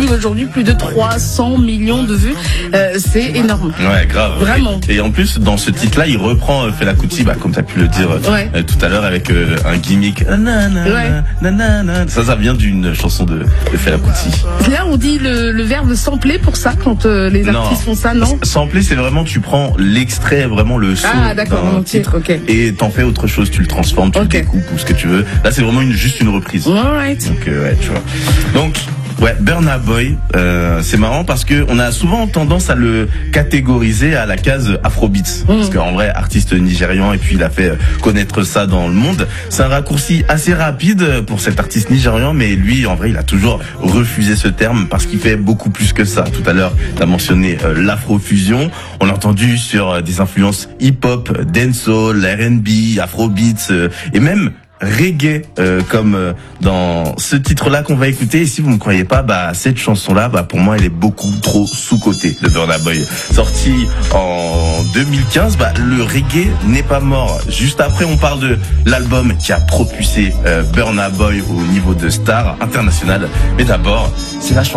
aujourd'hui plus de 300 millions de vues. C'est énorme. Ouais, grave. Vraiment. Et en plus, dans ce titre-là, il reprend Fela Kuti, comme tu as pu le dire tout à l'heure, avec un gimmick. Ça vient d'une chanson de Fela Kuti. Là, on dit le verbe sampler pour ça quand les artistes font ça, non? Sampler, c'est vraiment tu prends l'extrait, vraiment le son d'un titre, et t'en fais autre chose, tu le transformes, tu le découpes ou ce que tu veux. Là, c'est vraiment juste une reprise. Alright. Donc, tu vois. Donc, Burna Boy, c'est marrant parce que on a souvent tendance à le catégoriser à la case Afrobeats. Parce qu'en vrai, artiste nigérian, et puis il a fait connaître ça dans le monde. C'est un raccourci assez rapide pour cet artiste nigérian, mais lui, en vrai, il a toujours refusé ce terme parce qu'il fait beaucoup plus que ça. Tout à l'heure, tu as mentionné l'afrofusion. On l'a entendu sur des influences hip-hop, dancehall, R&B, Afrobeats, et même reggae, comme dans ce titre-là qu'on va écouter. Et si vous ne me croyez pas, cette chanson-là, pour moi, elle est beaucoup trop sous-cotée de Burna Boy. Sorti en 2015, le reggae n'est pas mort. Juste après, on parle de l'album qui a propulsé Burna Boy au niveau de star international. Mais d'abord, c'est la chanson